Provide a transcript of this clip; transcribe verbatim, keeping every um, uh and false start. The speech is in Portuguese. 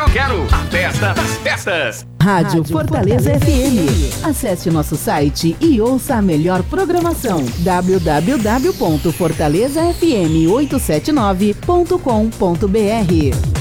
quero a festa das festas. Rádio, Rádio Fortaleza, Fortaleza F M. Acesse o nosso site e ouça a melhor programação. w w w ponto fortaleza f m oito sete nove ponto com ponto b r